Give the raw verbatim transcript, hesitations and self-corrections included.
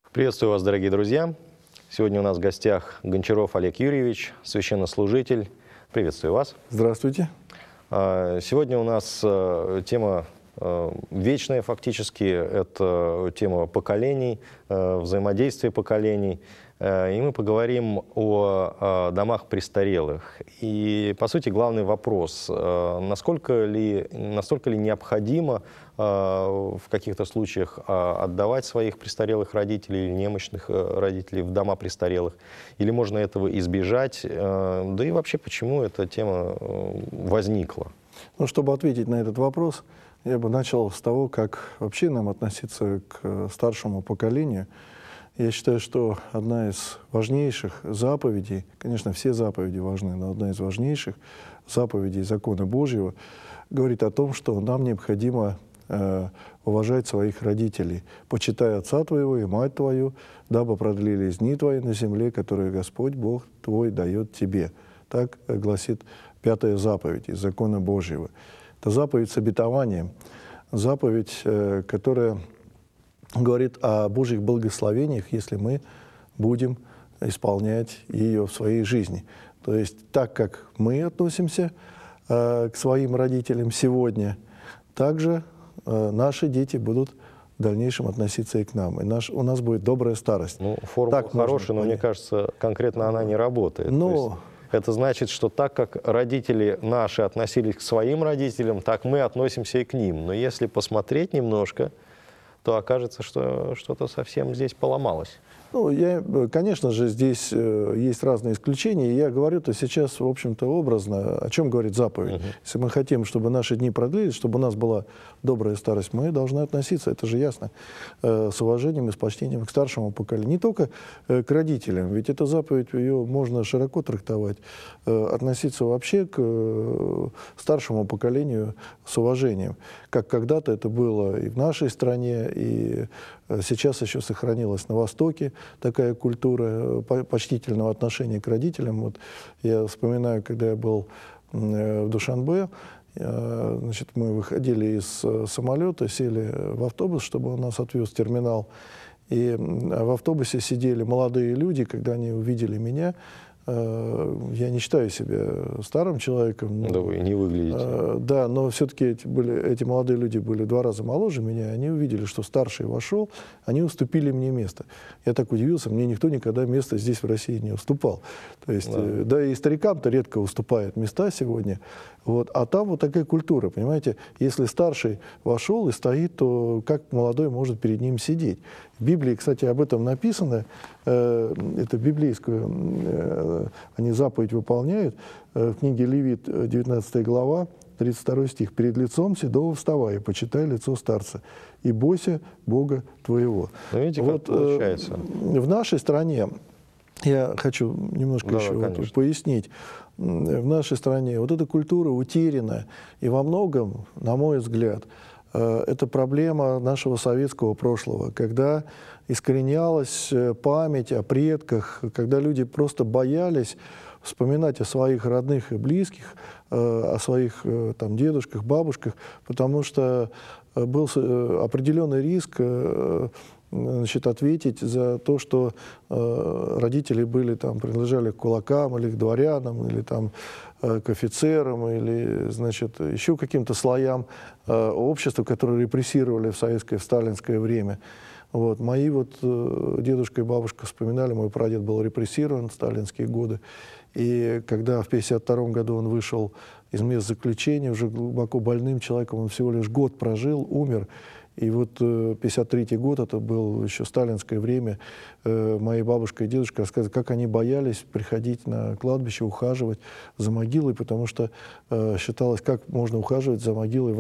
Приветствую вас, дорогие друзья. Сегодня у нас в гостях Гончаров Олег Юрьевич, священнослужитель. Приветствую вас. Здравствуйте. Сегодня у нас тема вечная фактически, это тема поколений, взаимодействия поколений. И мы поговорим о домах престарелых. И, по сути, главный вопрос, насколько ли, настолько ли необходимо в каких-то случаях отдавать своих престарелых родителей или немощных родителей в дома престарелых, или можно этого избежать, да и вообще, почему эта тема возникла? Ну, чтобы ответить на этот вопрос, я бы начал с того, как вообще нам относиться к старшему поколению. Я считаю, что одна из важнейших заповедей, конечно, все заповеди важны, но одна из важнейших заповедей закона Божьего говорит о том, что нам необходимо э, уважать своих родителей. «Почитай отца твоего и мать твою, дабы продлились дни твои на земле, которую Господь Бог твой дает тебе». Так гласит пятая заповедь из закона Божьего. Это заповедь с обетованием, заповедь, э, которая говорит о Божьих благословениях, если мы будем исполнять ее в своей жизни. То есть так, как мы относимся э, к своим родителям сегодня, также э, наши дети будут в дальнейшем относиться и к нам. И наш, у нас будет добрая старость. Ну, формула так хорошая, но понять. мне кажется, конкретно она не работает. Но... То есть это значит, что так как родители наши относились к своим родителям, так мы относимся и к ним. Но если посмотреть немножко, то окажется, что что-то совсем здесь поломалось. Ну, я, конечно же, здесь э, есть разные исключения. И я говорю-то сейчас, в общем-то, образно, о чем говорит заповедь. Uh-huh. Если мы хотим, чтобы наши дни продлились, чтобы у нас была добрая старость, мы должны относиться, это же ясно, э, с уважением и с почтением к старшему поколению. Не только э, к родителям, ведь эта заповедь, ее можно широко трактовать, э, относиться вообще к э, старшему поколению с уважением. Как когда-то это было и в нашей стране, и э, сейчас еще сохранилось на Востоке такая культура почтительного отношения к родителям. Вот я вспоминаю, когда я был в Душанбе, значит, мы выходили из самолета, сели в автобус, чтобы он нас отвез в терминал. И в автобусе сидели молодые люди, когда они увидели меня. Я не считаю себя старым человеком. Да вы не выглядите. Да, но все-таки эти, были, эти молодые люди были в два раза моложе меня, они увидели, что старший вошел, они уступили мне место. Я так удивился, мне никто никогда место здесь в России не уступал. То есть, да, да и старикам-то редко уступают места сегодня. Вот. А там вот такая культура, понимаете, если старший вошел и стоит, то как молодой может перед ним сидеть? В Библии, кстати, об этом написано, э, это библейскую, э, они заповедь выполняют, э, в книге Левит, девятнадцатая глава, тридцать второй стих. «Перед лицом седого вставай, и почитай лицо старца, и бойся Бога твоего». Ну, видите, вот, как получается. Э, в нашей стране, я хочу немножко да, еще вот пояснить, в нашей стране вот эта культура утеряна, и во многом, на мой взгляд, это проблема нашего советского прошлого, когда искоренялась память о предках, когда люди просто боялись вспоминать о своих родных и близких, о своих там, дедушках, бабушках, потому что был определенный риск, значит, ответить за то, что э, родители были, там, принадлежали к кулакам или к дворянам, или там, э, к офицерам, или, значит, еще каким-то слоям э, общества, которые репрессировали в советское, в сталинское время. Вот. Мои вот э, дедушка и бабушка вспоминали, мой прадед был репрессирован в сталинские годы, и когда в пятьдесят втором году он вышел из мест заключения, уже глубоко больным человеком, он всего лишь год прожил, умер. И вот пятьдесят третий год, это было еще сталинское время, моя бабушка и дедушка рассказывали, как они боялись приходить на кладбище, ухаживать за могилой, потому что считалось, как можно ухаживать за могилой